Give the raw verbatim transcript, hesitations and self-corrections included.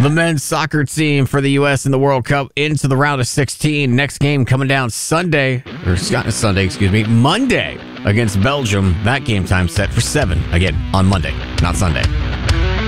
The men's soccer team for the U S in the World Cup into the round of sixteen. Next game coming down Sunday, or Sunday, excuse me, Monday against Belgium. That game time set for seven, again, on Monday, not Sunday.